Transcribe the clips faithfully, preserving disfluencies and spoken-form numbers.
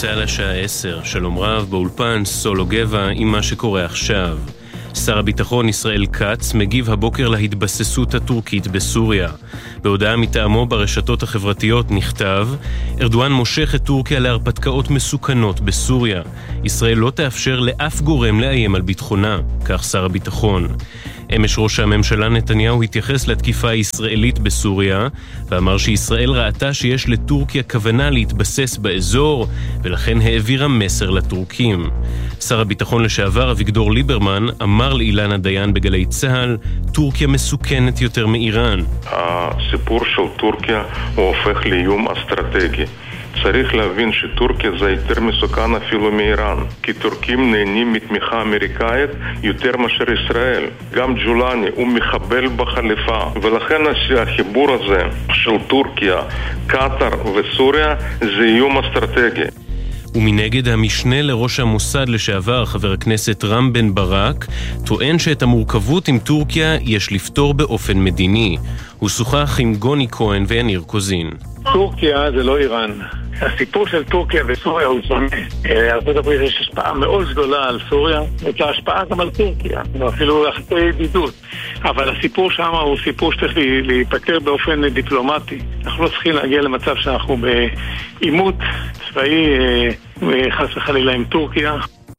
צהל השעה עשר, שלום רב, באולפן סולו גבע עם מה שקורה עכשיו. שר הביטחון ישראל כץ מגיב הבוקר להתבססות הטורקית בסוריה. בהודעה מטעמו ברשתות החברתיות נכתב: ארדואן מושך את טורקיה להרפתקאות מסוכנות בסוריה. ישראל לא תאפשר לאף גורם לאיים על ביטחונה, כך שר הביטחון. אמש ראש הממשלה נתניהו התייחס לתקיפה הישראלית בסוריה ואמר שישראל ראתה שיש לטורקיה כוונה להתבסס באזור ולכן העבירה מסר לטורקים. שר הביטחון לשעבר אביגדור ליברמן אמר לאילנה דיין בגלי צהל: טורקיה מסוכנת יותר מאיראן. הסיפור של טורקיה הוא הופך לאיום אסטרטגי. צריך להבין שטורקיה זה יותר מסוכן אפילו מאיראן, כי טורקים נהנים מתמיכה אמריקאית יותר מאשר ישראל. גם ג'ולני הוא מחבל בחליפה, ולכן החיבור הזה של טורקיה, קטר וסוריה זה איום אסטרטגי. ומנגד המשנה לראש המוסד לשעבר חבר הכנסת רם בן ברק טוען שאת המורכבות עם טורקיה יש לפתור באופן מדיני. הוא שוחח עם גוני כהן ויניר קוזין. טורקיה זה לא איראן. הסיפור של טורקיה וסוריה הוא שונה. ארצות הברית יש השפעה מאוד גדולה על סוריה, את ההשפעה גם על טורקיה, אפילו יחסי ידידות. אבל הסיפור שם הוא סיפור שצריך להיפתר באופן דיפלומטי. אנחנו לא צריכים להגיע למצב שאנחנו בעימות צבאי חס וחלילה עם טורקיה.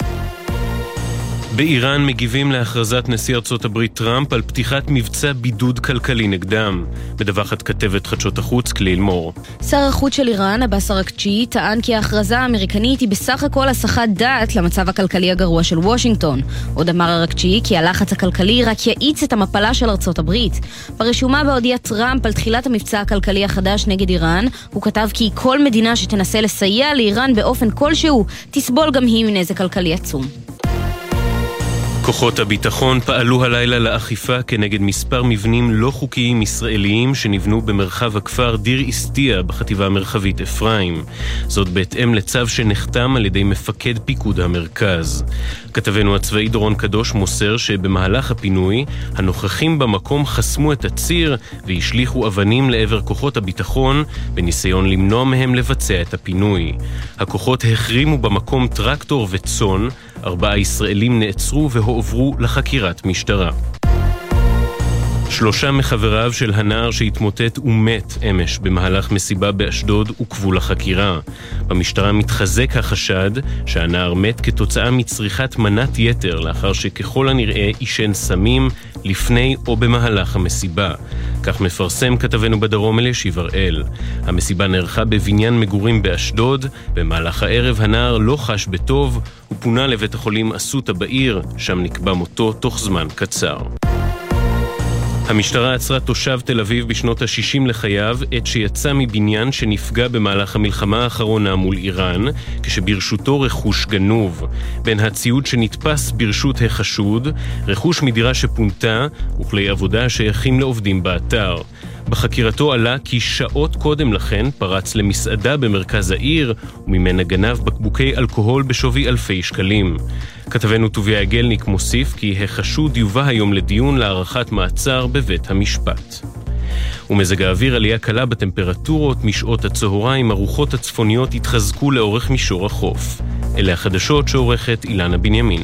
באיראן מגיבים להכרזת נשיא ארצות הברית טראמפ על פתיחת מבצע בידוד כלכלי נגדם. מדווחת כתבת חדשות החוץ כליל מור. שר החוץ של איראן, עבאס אראקצ'י, טען כי ההכרזה האמריקנית היא בסך הכל הסחת דעת למצב הכלכלי הגרוע של וושינגטון. עוד אמר אראקצ'י כי הלחץ הכלכלי רק יאיץ את המפלה של ארצות הברית. ברשומה בהודיע טראמפ על תחילת המבצע הכלכלי החדש נגד איראן, הוא כתב כי כל מדינה שתנסה לסייע לאיראן באופן כלשהו תסבול גם היא מנזק כלכלי עצום. כוחות הביטחון פעלו הלילה לאכיפה כנגד מספר מבנים לא חוקיים ישראליים שנבנו במרחב הכפר דיר איסטיה בחטיבה המרחבית אפרים. זאת בהתאם לצו שנחתם על ידי מפקד פיקוד המרכז. כתבנו הצבאי דורון קדוש מוסר שבמהלך הפינוי הנוכחים במקום חסמו את הציר והשליחו אבנים לעבר כוחות הביטחון בניסיון למנוע מהם לבצע את הפינוי. הכוחות החרימו במקום טרקטור וצאן, ארבעה ישראלים נעצרו והועברו לחקירת משטרה. שלושה מחבריו של הנער שהתמוטט ומת אמש במהלך מסיבה באשדוד עוכבו לחקירה. במשטרה מתחזק החשד שהנער מת כתוצאה מצריכת מנת יתר לאחר שככל הנראה עישן סמים לפני או במהלך המסיבה. כך מפרסם כתבנו בדרום אלישיב הראל. המסיבה נערכה בבניין מגורים באשדוד. במהלך הערב הנער לא חש בטוב ופונה לבית החולים אסותא בעיר, שם נקבע מותו תוך זמן קצר. המשטרה עצרה תושב תל אביב בשנות ה-שישים לחייו עת שיצא מבניין שנפגע במהלך המלחמה האחרונה מול איראן, כשברשותו רכוש גנוב. בין הציוד שנתפס ברשות החשוד, רכוש מדירה שפונתה וכלי עבודה שייכים לעובדים באתר. בחקירתו עלה כי שעות קודם לכן פרץ למסעדה במרכז העיר וממנה גנב בקבוקי אלכוהול בשווי אלפי שקלים. כתבנו טוביה אגלניק מוסיף כי החשוד יובא היום לדיון להארכת מעצר בבית המשפט. ומזג האוויר עלייה קלה בטמפרטורות, משעות הצהריים הרוחות הצפוניות התחזקו לאורך מישור החוף. אלה החדשות שעורכת אילנה בנימין.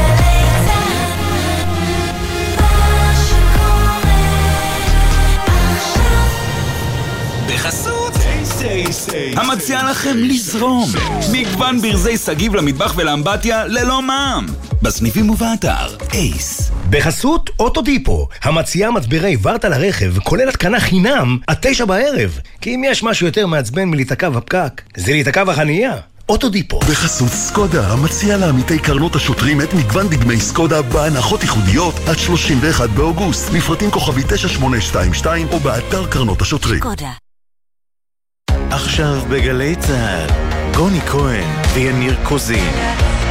המציע לכם לזרום מגוון ברזי סגיב למטבח ולאמבטיה ללא מע"מ בסניפים ובאתר אייס. בחסות אוטודיפו, המציעה מצברי ורטה לרכב כולל התקנה חינם עד תשע בערב. כי אם יש משהו יותר מעצבן מלהיתקע בפקק, זה להיתקע בחנייה. אוטודיפו. בחסות סקודה, המציע לעמיתי קרנות השוטרים את מגוון דגמי סקודה בהנחות ייחודיות עד שלושים ואחד באוגוסט. מפרטים כוכבי תשע שמונה שתיים שתיים או באתר קרנות השוטרים. סקודה. עכשיו בגלי צהל, גוני כהן ויניר קוזין.